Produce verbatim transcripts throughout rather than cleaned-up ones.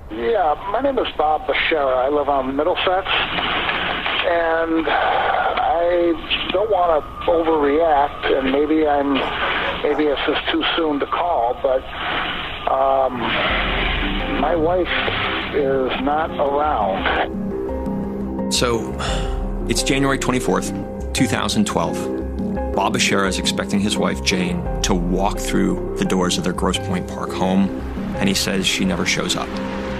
Yeah, my name is Bob Bashara. I live on Middlesex, and I don't want to overreact, and maybe I'm, maybe it's just too soon to call, but um, my wife is not around. So, it's January twenty-fourth, two thousand twelve. Bob Bashara is expecting his wife, Jane, to walk through the doors of their Grosse Pointe Park home, and he says she never shows up.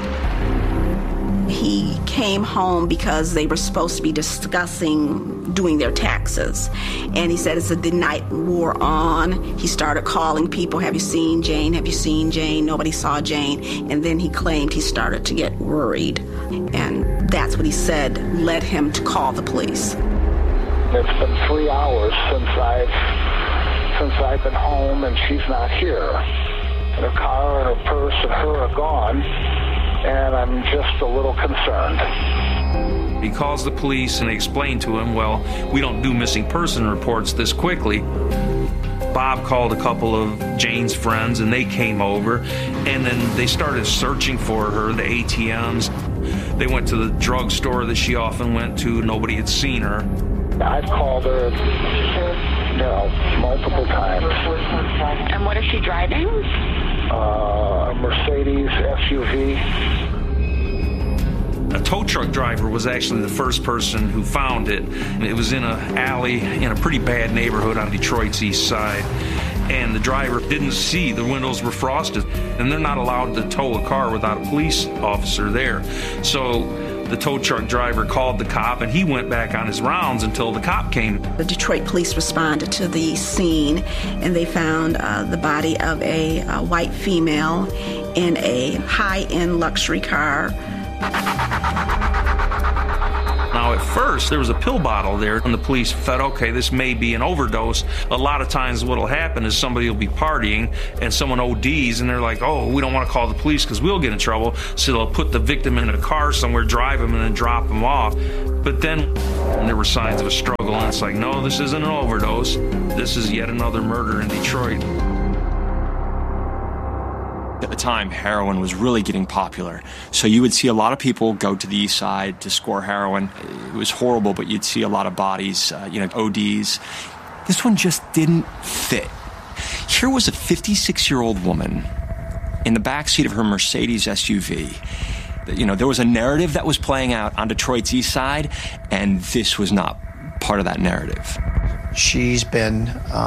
He came home because they were supposed to be discussing doing their taxes. And he said as the night wore on, he started calling people, have you seen Jane? Have you seen Jane? Nobody saw Jane. And then he claimed he started to get worried. And that's what he said led him to call the police. It's been three hours since I've, since I've been home, and she's not here. And her car and her purse and her are gone. And I'm just a little concerned. He calls the police and they explain to him, well, we don't do missing person reports this quickly. Bob called a couple of Jane's friends and they came over, and then they started searching for her, the A T Ms. They went to the drugstore that she often went to. Nobody had seen her. I've called her, you know, multiple times. And what is she driving? Uh, a Mercedes S U V. A tow truck driver was actually the first person who found it. It was in an alley in a pretty bad neighborhood on Detroit's east side. And the driver didn't see the windows were frosted, and they're not allowed to tow a car without a police officer there. So the tow truck driver called the cop, and he went back on his rounds until the cop came. The Detroit police responded to the scene, and they found uh, the body of a, a white female in a high-end luxury car. Now, at first, there was a pill bottle there, and the police thought, okay, this may be an overdose. A lot of times what will happen is somebody will be partying, and someone O Ds, and they're like, oh, we don't want to call the police because we'll get in trouble. So they'll put the victim in a car somewhere, drive him, and then drop him off. But then there were signs of a struggle, and it's like, no, this isn't an overdose. This is yet another murder in Detroit. At the time, heroin was really getting popular. So you would see a lot of people go to the east side to score heroin. It was horrible, but you'd see a lot of bodies, uh, you know, O Ds. This one just didn't fit. Here was a fifty-six-year-old woman in the backseat of her Mercedes S U V. You know, there was a narrative that was playing out on Detroit's east side, and this was not part of that narrative. She's been... Um